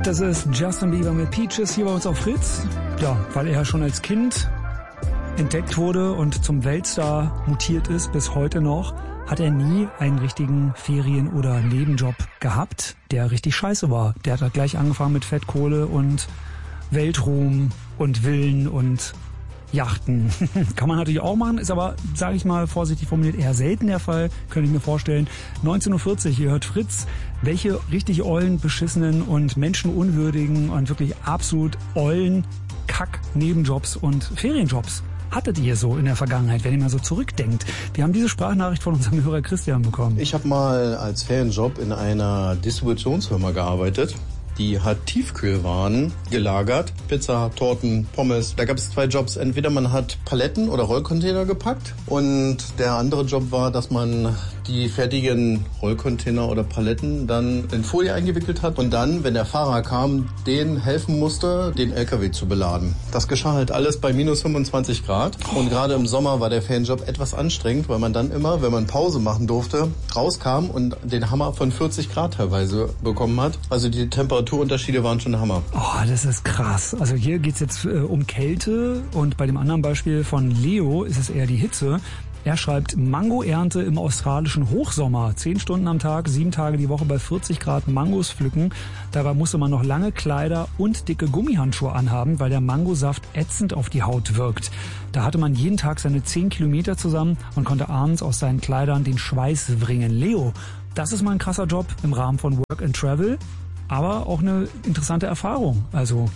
Das ist Justin Bieber mit Peaches hier bei uns auf Fritz. Ja, weil er schon als Kind entdeckt wurde und zum Weltstar mutiert ist bis heute noch, hat er nie einen richtigen Ferien- oder Nebenjob gehabt, der richtig scheiße war. Der hat halt gleich angefangen mit Fettkohle und Weltruhm und Villen und Yachten. Kann man natürlich auch machen, ist aber, sage ich mal vorsichtig formuliert, eher selten der Fall, könnte ich mir vorstellen. 19.40 Uhr, ihr hört Fritz. Welche richtig ollen, beschissenen und menschenunwürdigen und wirklich absolut ollen Kack-Nebenjobs und Ferienjobs hattet ihr so in der Vergangenheit, wenn ihr mal so zurückdenkt? Wir haben diese Sprachnachricht von unserem Hörer Christian bekommen. Ich habe mal als Ferienjob in einer Distributionsfirma gearbeitet. Die hat Tiefkühlwaren gelagert. Pizza, Torten, Pommes. Da gab es 2 Jobs. Entweder man hat Paletten oder Rollcontainer gepackt. Und der andere Job war, dass man die fertigen Rollcontainer oder Paletten dann in Folie eingewickelt hat. Und dann, wenn der Fahrer kam, denen helfen musste, den LKW zu beladen. Das geschah halt alles bei minus 25 Grad. Und gerade im Sommer war der Ferienjob etwas anstrengend, weil man dann immer, wenn man Pause machen durfte, rauskam und den Hammer von 40 Grad teilweise bekommen hat. Also die Temperaturunterschiede waren schon Hammer. Oh, das ist krass. Also hier geht's jetzt um Kälte und bei dem anderen Beispiel von Leo ist es eher die Hitze. Er schreibt, Mangoernte im australischen Hochsommer. 10 Stunden am Tag, 7 Tage die Woche bei 40 Grad Mangos pflücken. Dabei musste man noch lange Kleider und dicke Gummihandschuhe anhaben, weil der Mangosaft ätzend auf die Haut wirkt. Da hatte man jeden Tag seine 10 Kilometer zusammen und konnte abends aus seinen Kleidern den Schweiß wringen. Leo, das ist mal ein krasser Job im Rahmen von Work and Travel, aber auch eine interessante Erfahrung. Also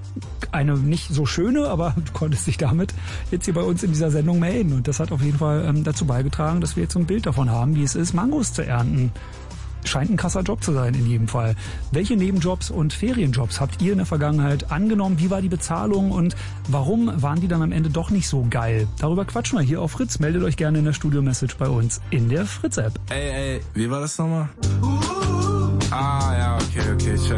eine nicht so schöne, aber du konntest dich damit jetzt hier bei uns in dieser Sendung melden. Und das hat auf jeden Fall dazu beigetragen, dass wir jetzt so ein Bild davon haben, wie es ist, Mangos zu ernten. Scheint ein krasser Job zu sein in jedem Fall. Welche Nebenjobs und Ferienjobs habt ihr in der Vergangenheit angenommen? Wie war die Bezahlung und warum waren die dann am Ende doch nicht so geil? Darüber quatschen wir hier auf Fritz. Meldet euch gerne in der Studio-Message bei uns in der Fritz-App. Ey, wie war das nochmal? Ja, okay, check.